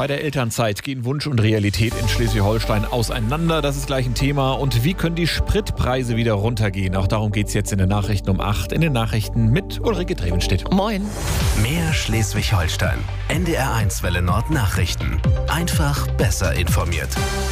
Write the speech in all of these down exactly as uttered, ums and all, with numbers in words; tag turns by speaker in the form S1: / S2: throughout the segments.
S1: Bei der Elternzeit gehen Wunsch und Realität in Schleswig-Holstein auseinander. Das ist gleich ein Thema. Und wie können die Spritpreise wieder runtergehen? Auch darum geht es jetzt in den Nachrichten um acht. In den Nachrichten mit Ulrike Drevenstedt.
S2: Moin.
S3: Mehr Schleswig-Holstein. N D R eins Welle Nord Nachrichten. Einfach besser informiert.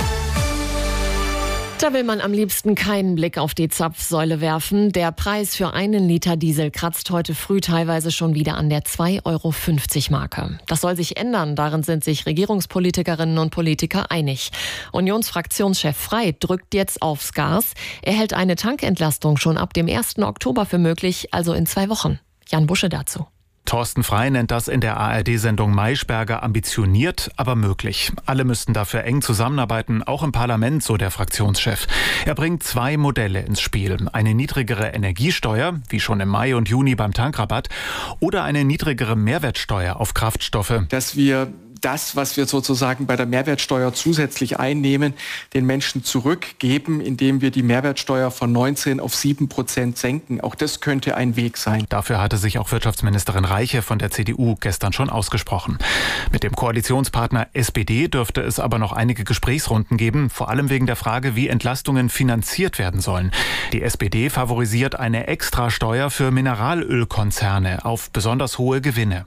S2: Da will man am liebsten keinen Blick auf die Zapfsäule werfen. Der Preis für einen Liter Diesel kratzt heute früh teilweise schon wieder an der zwei Euro fünfzig Marke. Das soll sich ändern, darin sind sich Regierungspolitikerinnen und Politiker einig. Unionsfraktionschef Frey drückt jetzt aufs Gas. Er hält eine Tankentlastung schon ab dem ersten Oktober für möglich, also in zwei Wochen. Jan Busche dazu.
S4: Thorsten Frey nennt das in der A R D-Sendung Maischberger ambitioniert, aber möglich. Alle müssten dafür eng zusammenarbeiten, auch im Parlament, so der Fraktionschef. Er bringt zwei Modelle ins Spiel. Eine niedrigere Energiesteuer, wie schon im Mai und Juni beim Tankrabatt, oder eine niedrigere Mehrwertsteuer auf Kraftstoffe.
S5: Dass wir das, was wir sozusagen bei der Mehrwertsteuer zusätzlich einnehmen, den Menschen zurückgeben, indem wir die Mehrwertsteuer von neunzehn auf sieben Prozent senken. Auch das könnte ein Weg sein.
S4: Dafür hatte sich auch Wirtschaftsministerin Reiche von der C D U gestern schon ausgesprochen. Mit dem Koalitionspartner S P D dürfte es aber noch einige Gesprächsrunden geben, vor allem wegen der Frage, wie Entlastungen finanziert werden sollen. Die S P D favorisiert eine Extrasteuer für Mineralölkonzerne auf besonders hohe Gewinne.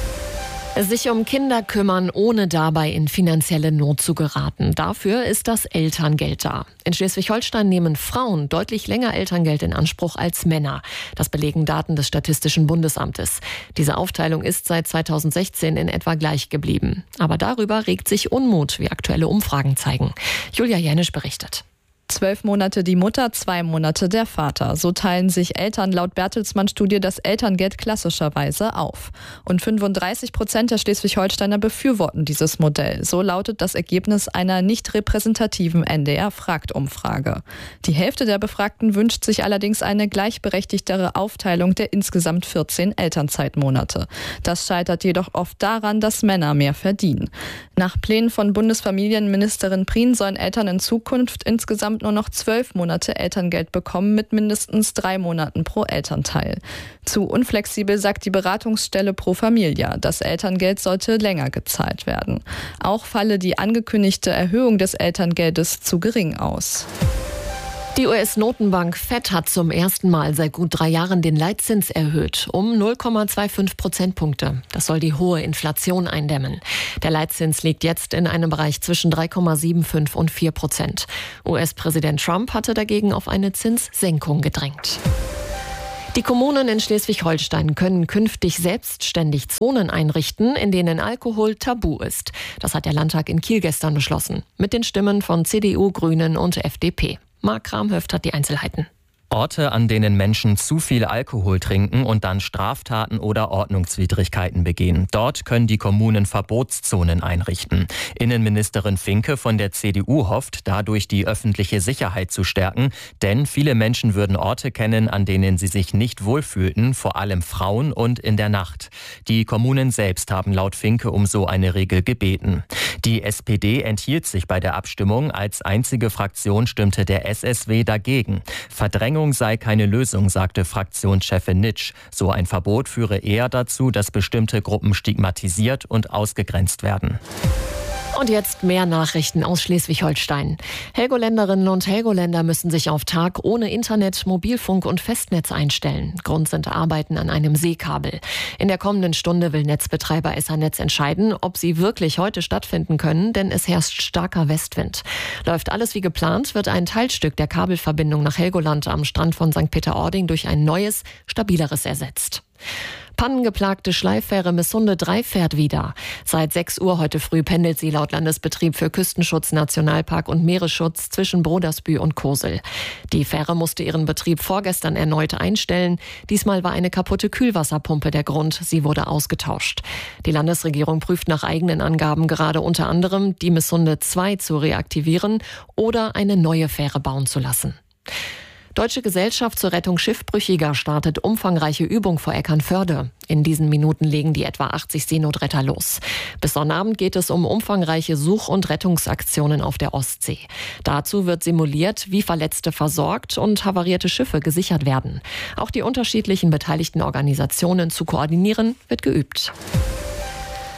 S2: Sich um Kinder kümmern, ohne dabei in finanzielle Not zu geraten. Dafür ist das Elterngeld da. In Schleswig-Holstein nehmen Frauen deutlich länger Elterngeld in Anspruch als Männer. Das belegen Daten des Statistischen Bundesamtes. Diese Aufteilung ist seit zweitausendsechzehn in etwa gleich geblieben. Aber darüber regt sich Unmut, wie aktuelle Umfragen zeigen. Julia Jänisch berichtet.
S6: Zwölf Monate die Mutter, zwei Monate der Vater. So teilen sich Eltern laut Bertelsmann-Studie das Elterngeld klassischerweise auf. Und fünfunddreißig Prozent der Schleswig-Holsteiner befürworten dieses Modell. So lautet das Ergebnis einer nicht repräsentativen N D R-Fragt-Umfrage. Die Hälfte der Befragten wünscht sich allerdings eine gleichberechtigtere Aufteilung der insgesamt vierzehn Elternzeitmonate. Das scheitert jedoch oft daran, dass Männer mehr verdienen. Nach Plänen von Bundesfamilienministerin Prien sollen Eltern in Zukunft insgesamt nur noch zwölf Monate Elterngeld bekommen mit mindestens drei Monaten pro Elternteil. Zu unflexibel sagt die Beratungsstelle Pro Familia. Das Elterngeld sollte länger gezahlt werden. Auch falle die angekündigte Erhöhung des Elterngeldes zu gering aus.
S2: Die U S-Notenbank Fed hat zum ersten Mal seit gut drei Jahren den Leitzins erhöht, um null Komma fünfundzwanzig Prozentpunkte. Das soll die hohe Inflation eindämmen. Der Leitzins liegt jetzt in einem Bereich zwischen drei Komma fünfundsiebzig und vier Prozent. U S-Präsident Trump hatte dagegen auf eine Zinssenkung gedrängt. Die Kommunen in Schleswig-Holstein können künftig selbstständig Zonen einrichten, in denen Alkohol tabu ist. Das hat der Landtag in Kiel gestern beschlossen. Mit den Stimmen von C D U, Grünen und F D P. Marc Kramhöft hat die Einzelheiten.
S7: Orte, an denen Menschen zu viel Alkohol trinken und dann Straftaten oder Ordnungswidrigkeiten begehen. Dort können die Kommunen Verbotszonen einrichten. Innenministerin Finke von der C D U hofft, dadurch die öffentliche Sicherheit zu stärken. Denn viele Menschen würden Orte kennen, an denen sie sich nicht wohlfühlten, vor allem Frauen und in der Nacht. Die Kommunen selbst haben laut Finke um so eine Regel gebeten. Die S P D enthielt sich bei der Abstimmung. Als einzige Fraktion stimmte der S S W dagegen. Verdrängung sei keine Lösung, sagte Fraktionschefin Nitsch. So ein Verbot führe eher dazu, dass bestimmte Gruppen stigmatisiert und ausgegrenzt werden.
S2: Und jetzt mehr Nachrichten aus Schleswig-Holstein. Helgoländerinnen und Helgoländer müssen sich auf Tag ohne Internet, Mobilfunk und Festnetz einstellen. Grund sind Arbeiten an einem Seekabel. In der kommenden Stunde will Netzbetreiber Essernetz entscheiden, ob sie wirklich heute stattfinden können, denn es herrscht starker Westwind. Läuft alles wie geplant, wird ein Teilstück der Kabelverbindung nach Helgoland am Strand von Sankt Peter-Ording durch ein neues, stabileres ersetzt. Pannengeplagte Schleiffähre Missunde drei fährt wieder. Seit sechs Uhr heute früh pendelt sie laut Landesbetrieb für Küstenschutz, Nationalpark und Meeresschutz zwischen Brodersbü und Kosel. Die Fähre musste ihren Betrieb vorgestern erneut einstellen. Diesmal war eine kaputte Kühlwasserpumpe der Grund. Sie wurde ausgetauscht. Die Landesregierung prüft nach eigenen Angaben gerade unter anderem, die Missunde zwei zu reaktivieren oder eine neue Fähre bauen zu lassen. Deutsche Gesellschaft zur Rettung Schiffbrüchiger startet umfangreiche Übung vor Eckernförde. In diesen Minuten legen die etwa achtzig Seenotretter los. Bis Sonnabend geht es um umfangreiche Such- und Rettungsaktionen auf der Ostsee. Dazu wird simuliert, wie Verletzte versorgt und havarierte Schiffe gesichert werden. Auch die unterschiedlichen beteiligten Organisationen zu koordinieren, wird geübt.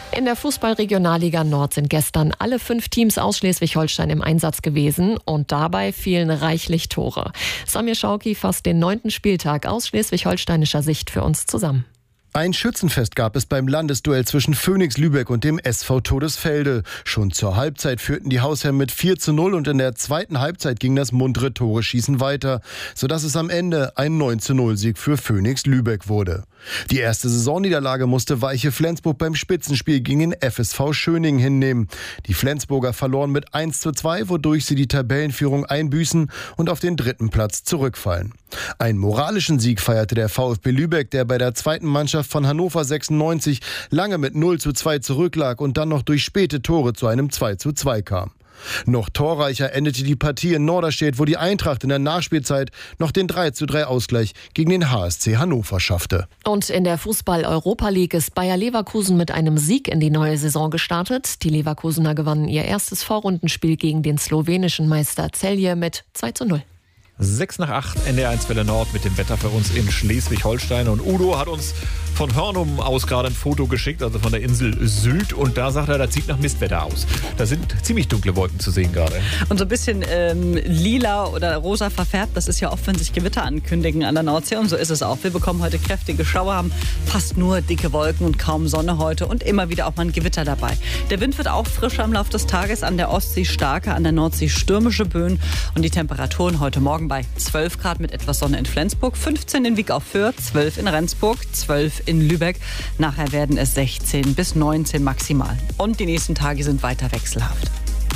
S2: In der Fußball-Regionalliga Nord sind gestern alle fünf Teams aus Schleswig-Holstein im Einsatz gewesen und dabei fielen reichlich Tore. Samir Schauki fasst den neunten Spieltag aus schleswig-holsteinischer Sicht für uns zusammen.
S8: Ein Schützenfest gab es beim Landesduell zwischen Phoenix Lübeck und dem S V Todesfelde. Schon zur Halbzeit führten die Hausherren mit vier zu null und in der zweiten Halbzeit ging das muntere Tore-Schießen weiter, sodass es am Ende ein neun zu null Sieg für Phoenix Lübeck wurde. Die erste Saisonniederlage musste Weiche Flensburg beim Spitzenspiel gegen den F S V Schöningen hinnehmen. Die Flensburger verloren mit eins zu zwei, wodurch sie die Tabellenführung einbüßen und auf den dritten Platz zurückfallen. Einen moralischen Sieg feierte der VfB Lübeck, der bei der zweiten Mannschaft von Hannover sechsundneunzig lange mit null zu zwei zurücklag und dann noch durch späte Tore zu einem zwei zu zwei kam. Noch torreicher endete die Partie in Norderstedt, wo die Eintracht in der Nachspielzeit noch den drei zu drei Ausgleich gegen den H S C Hannover schaffte.
S2: Und in der Fußball-Europa League ist Bayer Leverkusen mit einem Sieg in die neue Saison gestartet. Die Leverkusener gewannen ihr erstes Vorrundenspiel gegen den slowenischen Meister Celje mit zwei zu null.
S1: sechs nach acht, N D R eins Welle Nord mit dem Wetter für uns in Schleswig-Holstein. Und Udo hat uns von Hörnum aus gerade ein Foto geschickt, also von der Insel Sylt. Und da sagt er, das sieht nach Mistwetter aus. Da sind ziemlich dunkle Wolken zu sehen gerade.
S9: Und so ein bisschen ähm, lila oder rosa verfärbt. Das ist ja oft, wenn sich Gewitter ankündigen an der Nordsee. Und so ist es auch. Wir bekommen heute kräftige Schauer, haben fast nur dicke Wolken und kaum Sonne heute. Und immer wieder auch mal ein Gewitter dabei. Der Wind wird auch frischer im Laufe des Tages. An der Ostsee starke, an der Nordsee stürmische Böen. Und die Temperaturen heute Morgen bei zwölf Grad mit etwas Sonne in Flensburg, fünfzehn in Wieg auf Föhr, zwölf in Rendsburg, zwölf in Lübeck. Nachher werden es sechzehn bis neunzehn maximal. Und die nächsten Tage sind weiter wechselhaft.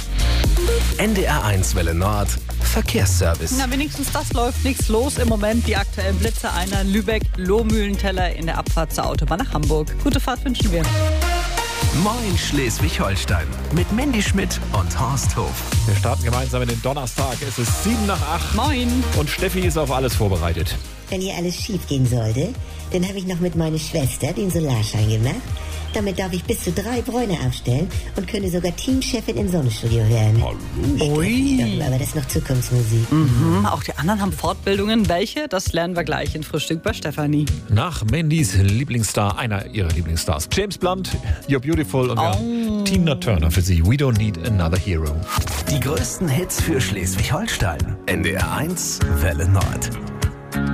S3: N D R eins Welle Nord Verkehrsservice.
S9: Na, wenigstens das läuft nichts los im Moment. Die aktuellen Blitze einer Lübeck, Lohmühlenteller in der Abfahrt zur Autobahn nach Hamburg. Gute Fahrt wünschen wir.
S3: Moin Schleswig-Holstein mit Mandy Schmidt und Horst Hof.
S1: Wir starten gemeinsam in den Donnerstag. Es ist sieben nach acht.
S9: Moin.
S1: Und Steffi ist auf alles vorbereitet.
S10: Wenn hier alles schief gehen sollte, dann habe ich noch mit meiner Schwester den Solarschein gemacht. Damit darf ich bis zu drei Bräune aufstellen und könnte sogar Teamchefin im Sonnenstudio werden.
S1: Hallo.
S9: Ui.
S10: Aber das ist noch Zukunftsmusik.
S9: Mhm. Auch die anderen haben Fortbildungen. Welche? Das lernen wir gleich in Frühstück bei Stefanie.
S1: Nach Mandys Lieblingsstar, einer ihrer Lieblingsstars, James Blunt, You're Beautiful und wir
S9: Oh.
S1: Tina Turner für sie. We don't need another hero.
S3: Die größten Hits für Schleswig-Holstein. N D R eins Welle Nord.